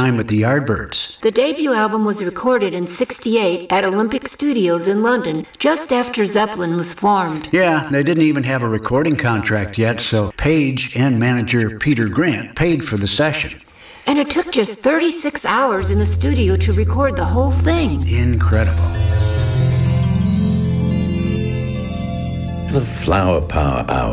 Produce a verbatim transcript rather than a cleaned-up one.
time with the Yardbirds. The debut album was recorded in sixty-eight at Olympic Studios in London, just after Zeppelin was formed. Yeah, they didn't even have a recording contract yet, so Page and manager Peter Grant paid for the session. And it took just thirty-six hours in the studio to record the whole thing. Incredible. The Flower Power Hour.